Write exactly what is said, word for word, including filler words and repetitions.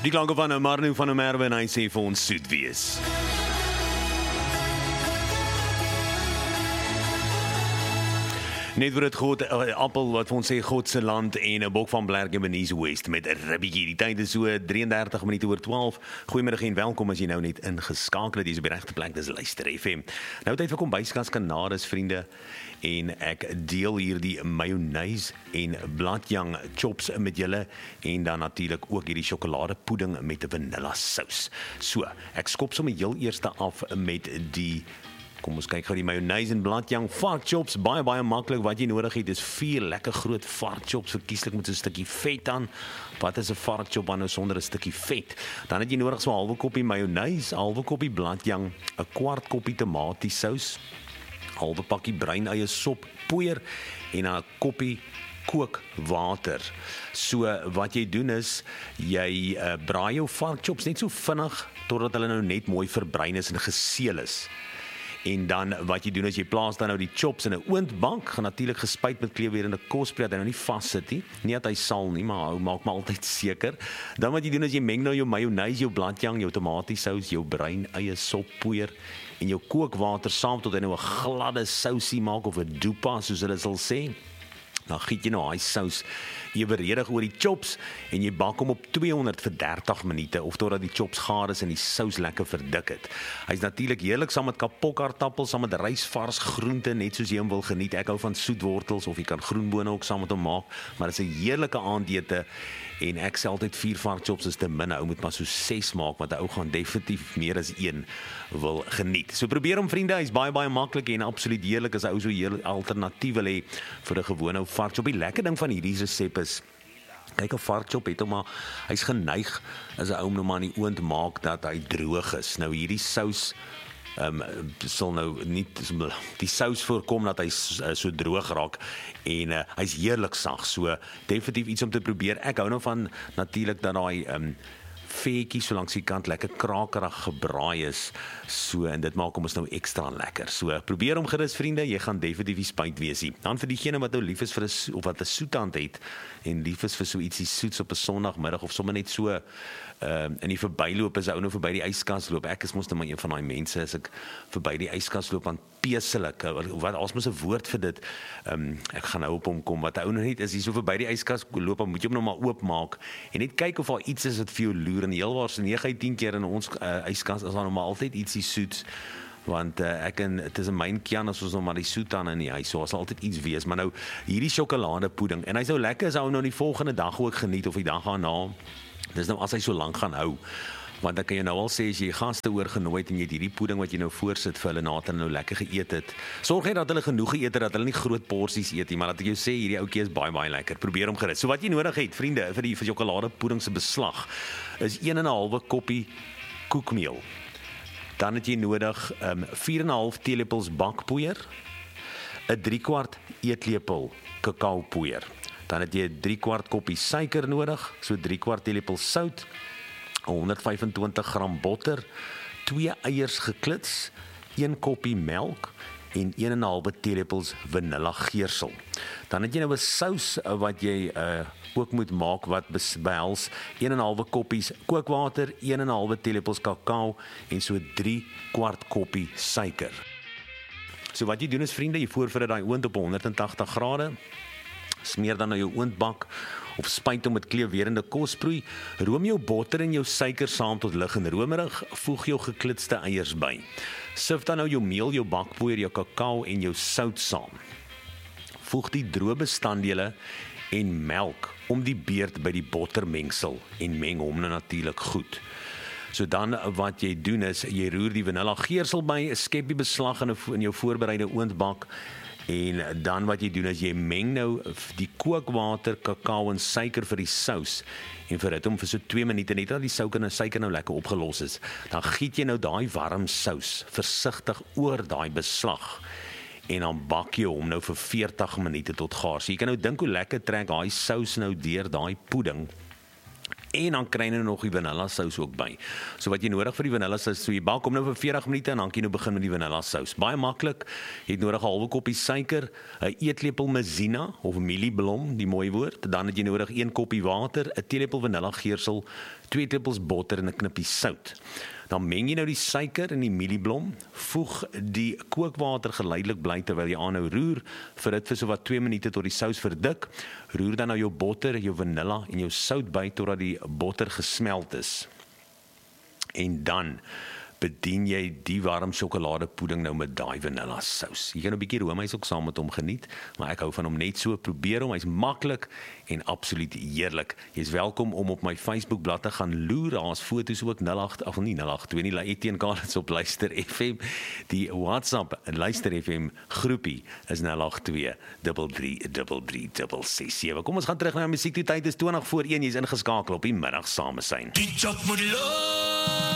Die klanke van Marno van der Merwe en hy sê vir ons soet wees. Net voor het God, uh, appel wat vir ons sê Godse land en 'n bok van Blerk Ebenezer West met 'n ribbietjie. Die tyd is so drieëndertig minute oor twaalf. Goeiemiddag en welkom as jy nou net ingeskakel het. Dis op die regte plek, dis Luister F M. Nou tyd vir kombuiskas kanades vriende en ek deel hier die mayonnaise en bladjang chops met julle en dan natuurlik ook hierdie sjokoladepudding met 'n vanilla sous. So, ek skop sommer heel eerste af met die Kom ons kyk gou die mayonnaise en bladjang varkchops, baie baie maklik. Wat jy nodig het is vier lekker groot varkchops, verkieslik met so 'n stukkie vet aan. Wat is 'n varkchop dan nou sonder 'n stukkie vet? Dan het jy nodig so 'n halwe koppie mayonnaise, 'n halwe koppie bladjang, 'n kwart koppie tomatiesous, halwe pakkie bruin eie sop, poeier en 'n koppie kookwater. So wat jy doen is jy uh, braai jou varkchops net so vinnig totdat hulle nou net mooi verbruin is en geseel is. En dan wat jy doen is jy plaas dan nou die chops in 'n oondbank, gaan natuurlik gespuit met kleurwerende kosbread, dat hy nou nie vassit nie. Nie dat hy sal nie, maar hou maak maar altyd seker. Dan wat jy doen is jy meng nou jou mayonnaise, jou bladjang, jou tomatiesous, jou bruin eie sop, poeier en jou kookwater saam tot hy nou 'n gladde sousie maak of 'n doupa soos hulle sal sê. Dan giet jy nou daai sous eweredig oor die chops en jy bak hom op tweehonderd vir dertig minute of totdat die chops gaar is en die sous lekker verdik het. Hy's natuurlik heerlik saam met kapokaartappels, saam met rysvars groente, net soos jy hom wil geniet. Ek hou van soetwortels of jy kan groenbone ook saam met hom maak, maar dit is 'n heerlike aandete en ek sê altyd vier varkchops is te min. Ou moet maar so ses maak want 'n ou gaan definitief meer as een wil geniet. So probeer hom vriende, hy's baie baie maklik en absoluut heerlik as 'n ou so 'n alternatief wil hê vir 'n gewone varkchop. Die lekker ding van hierdie resep is kyk, 'n varkchop het hom maar, hy's geneig as 'n ou nou maar in die oond maak dat hy droog is. Nou hierdie sous um, sal nou nie die sous voorkom dat hy so droog raak en uh, hy's heerlik sag. So definitief iets om te probeer. Ek hou nou van natuurlik dat daai um, vetjie so langs die kant lekker krakerig gebraai is. So en dit maak hom ons nou ekstra lekker. So probeer hom gerus vriende, jy gaan definitief nie spyt wees nie. Dan vir diegene wat nou lief is vir 'n of wat 'n soetand het en lief is vir so ietsie soets op 'n Sondagmiddag of sommer net so uh, in die verbyloop as 'n ou nou verby die yskas loop. Ek is mos net maar een van daai mense as ek verby die yskas loop aan peselik. Wat as mos 'n woord vir dit. Um, ek gaan nou op hom kom. Wat 'n ou nou net is, hy so verby die yskas loop, dan moet jy hom nou maar oopmaak en net kyk of daar iets is wat vir jou loer. En heel waar so nege uit tien keer in ons uh, yskas is daar nou maar altyd ietsie soets. Want uh, ek en het is 'n myn Kian as ons nog maar die soet aan in die huis. So sal altyd iets wees, maar nou hierdie sjokoladepudding en hy's nou lekker as hy nou die volgende dag ook geniet of die dag daarna. Dis nou as hy so lank gaan hou. Want dan kan jy nou al sê as jy gaste oorgenooi het en jy het hierdie pudding wat jy nou voorsit vir hulle na hulle nou lekker geëet het. Sorg net dat hulle genoeg geëet het dat hulle nie groot porsies eet nie, maar dat ek jou sê hierdie ouetjie is baie baie lekker. Probeer hom gerus. So wat jy nodig het, vriende, vir die vir sjokoladepudding se beslag is een en 'n halwe koppie koekmeel. Dan het jy nodig um, vier en 'n half teelepels bakpoeier, 'n drie kwart eetlepel kakaopoeier. Dan het jy drie kwart koppie suiker nodig, so drie kwart teelepel sout, honderd vyf en twintig gram botter, twee eiers geklits, een koppie melk en een en 'n halwe teelepels vanilla geursel. Dan het jy nou 'n sous wat jy uh, ook moet maak wat behels een en 'n halwe koppies kookwater, een en 'n halwe teelepels kakao en so drie kwart koppie suiker. So wat jy doen is vriende, jy voorberei daai oond op honderd en tagtig grade. Smeer dan nou jou oondbak of spuit hom met kleurwerende kosproei. Room jou botter en jou suiker saam tot lig en romerig. Voeg jou geklitste eiers by. Sif dan nou jou meel, jou bakpoeier, jou kakao en jou sout saam. Voeg die droë bestanddele en melk om die beurt by die bottermengsel en meng hom nou natuurlik goed. So dan wat jy doen is jy roer die vanilla geursel by, skep die beslag in 'n in jou voorbereide oondbak. En dan wat jy doen is jy meng nou die kookwater, kakao en suiker vir die sous en vir dit hom vir so twee minute net dat die suiker en suiker nou lekker opgelos is. Dan giet jy nou daai warm sous versigtig oor daai beslag en dan bak jy hom nou vir veertig minute tot gaar. So jy kan nou dink hoe lekker trek daai sous nou deur daai pudding. en dan kry jy nog die vanilla sous ook by. So wat jy nodig vir die vanilla sous, so jy bak hom nou vir veertig minute en dan kan jy nou begin met die vanilla sous. Baie maklik. Jy het nodig 'n halwe koppie suiker, 'n eetlepel maizena of mielieblom, die mooi woord. Dan het jy nodig een koppie water, 'n teelepel vanilla geursel, twee lepels botter en 'n knippie sout. Dan meng jy nou die suiker en die mielieblom, voeg die kookwater geleidelik bly terwyl jy aanhou roer, vir dit vir so wat twee minute tot die sous verdik. Roer dan nou jou botter, jou vanilla en jou sout by totdat die botter gesmelt is. En dan bedien jy die warm sjokoladepudding nou met daai vanilla sous. Jy kan 'n bietjie roomys ook saam met hom geniet, maar ek hou van hom net so. Probeer hom, hy's maklik en absoluut heerlik. Jy's welkom om op my Facebook bladsy te gaan loer. Daar's foto's ook nul agt of nie nul agt twee nie, Etienne Kalitz op Luister F M. Die WhatsApp Luister F M groepie is nul agt twee drie drie drie drie ses ses sewe. Kom ons gaan terug na musiek. Die tyd is twintig voor een. Jy's ingeskakel op die middag samesyn. Die job moet loop.